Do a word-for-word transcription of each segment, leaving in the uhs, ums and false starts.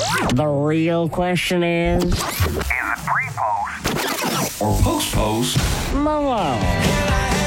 The real question is... Is it pre-post or post-post? Malone.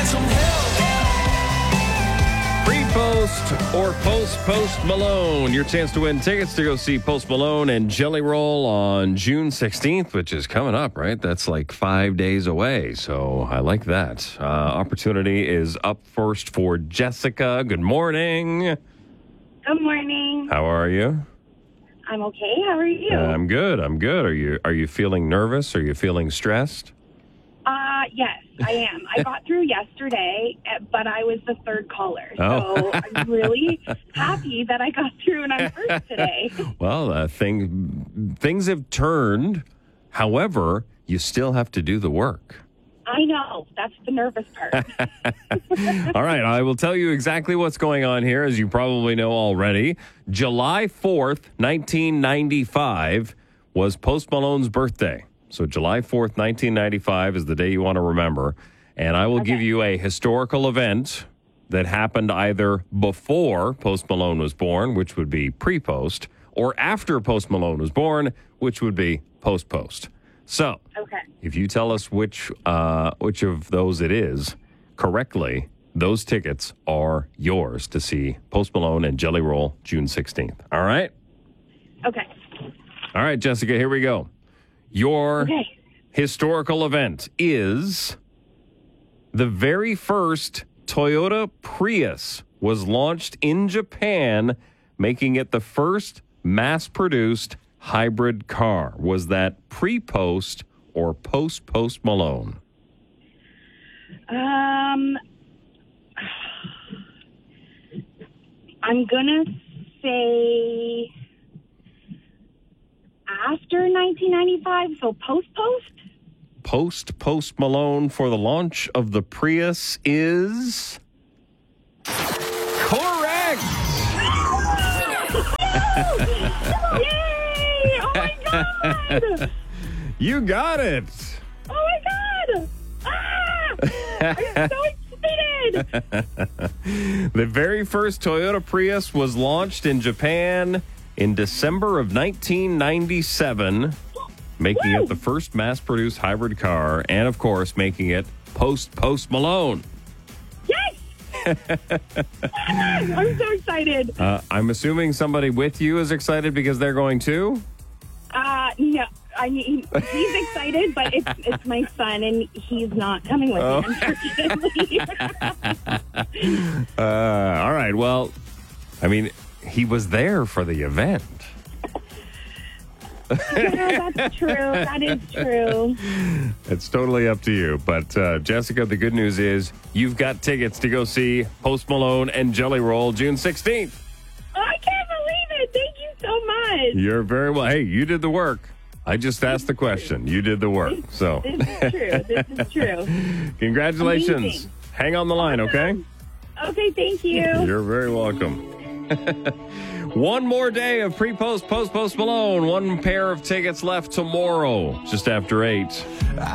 Pre-post or post-post Malone. Your chance to win tickets to go see Post Malone and Jelly Roll on June sixteenth, which is coming up, right? That's like five days away. So I like that. Uh, opportunity is up first for Jessica. Good morning. Good morning. How are you? I'm okay. How are you? Uh, I'm good. I'm good. Are you Are you feeling nervous? Are you feeling stressed? Uh, yes, I am. I got through yesterday, eh, but I was the third caller. So Oh. I'm really happy that I got through and I'm first today. Well, uh, thing, things have turned. However, you still have to do the work. I know. That's the nervous part. All right, I will tell you exactly what's going on here, as you probably know already. July fourth, nineteen ninety-five was Post Malone's birthday. So July fourth, nineteen ninety-five is the day you want to remember. And I will Okay. give you a historical event that happened either before Post Malone was born, which would be pre-post, or after Post Malone was born, which would be post-post. So Okay. if you tell us which uh, which of those it is correctly, those tickets are yours to see Post Malone and Jelly Roll June sixteenth. All right? Okay. All right, Jessica, here we go. Your Okay. historical event is the very first Toyota Prius was launched in Japan, making it the first mass-produced hybrid car. Was that pre-post or post-post Malone? Um, I'm going to say after nineteen ninety-five, so post-post? Post-post Malone for the launch of the Prius is correct. Yay! Oh, my God! You got it. Oh, my God! Ah! I'm so excited! The very first Toyota Prius was launched in Japan in December of nineteen ninety-seven, making Woo! it the first mass-produced hybrid car, and, of course, making it post-post Malone. Yes! I'm so excited. Uh, I'm assuming somebody with you is excited because they're going too? Uh, no, I mean, he's excited, but it's it's my son, and he's not coming with Oh. me, unfortunately. Uh, all right, well, I mean, he was there for the event. Yeah, that's true. That is true. It's totally up to you. But, uh, Jessica, the good news is you've got tickets to go see Post Malone and Jelly Roll June sixteenth. Oh, I can't believe it. Thank you so much. You're very well. Hey, you did the work. I just asked the question. You did the work. So, This is true. This is true. congratulations. Amazing. Hang on the line, okay? Okay, thank you. You're very welcome. One more day of pre-post, post-post Malone. One pair of tickets left tomorrow, just after eight.